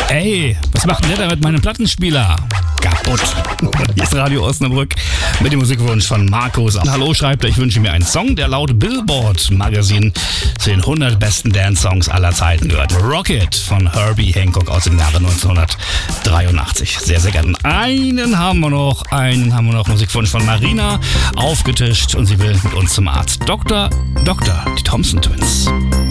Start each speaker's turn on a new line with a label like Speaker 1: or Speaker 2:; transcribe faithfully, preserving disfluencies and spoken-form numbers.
Speaker 1: Ey, was macht denn der da mit meinem Plattenspieler? Kaputt. Hier ist Radio Osnabrück mit dem Musikwunsch von Markus. Hallo, schreibt er, ich wünsche mir einen Song, der laut Billboard Magazine zu den hundert besten Dance-Songs aller Zeiten gehört. Rocket von Herbie Hancock aus dem Jahre neunzehnhundertdreiundachtzig. Sehr, sehr gerne. Einen haben wir noch, einen haben wir noch. Musikwunsch von Marina aufgetischt und sie will mit uns zum Arzt. Doktor, Doktor, die Thompson Twins.